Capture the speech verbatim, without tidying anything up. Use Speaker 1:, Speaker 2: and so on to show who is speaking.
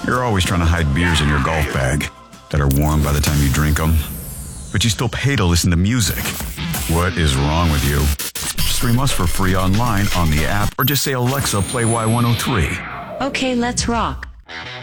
Speaker 1: You're always trying to hide beers in your golf bag that are warm by the time you drink them. But you still pay to listen to music. What is wrong with you? Stream us for free online on the app or just say, Alexa, play Y one oh three.
Speaker 2: Okay, let's rock.